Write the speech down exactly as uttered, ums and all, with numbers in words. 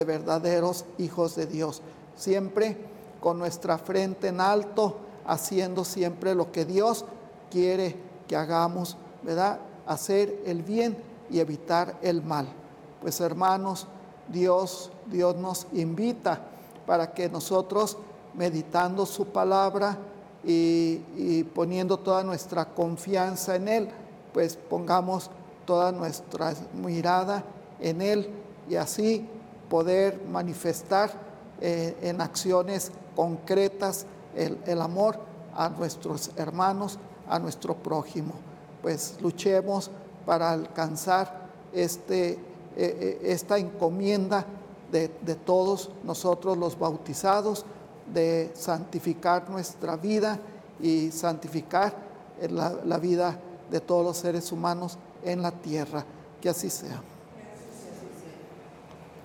verdaderos hijos de Dios, siempre con nuestra frente en alto, haciendo siempre lo que Dios quiere que hagamos, ¿verdad? Hacer el bien y evitar el mal. Pues hermanos, Dios, Dios nos invita para que nosotros, meditando su palabra y, y poniendo toda nuestra confianza en Él, pues pongamos toda nuestra mirada en Él y así poder manifestar eh, en acciones concretas el, el amor a nuestros hermanos, a nuestro prójimo. Pues luchemos para alcanzar este, eh, esta encomienda de, de todos nosotros los bautizados, de santificar nuestra vida y santificar la, la vida de todos los seres humanos en la tierra. Que así sea.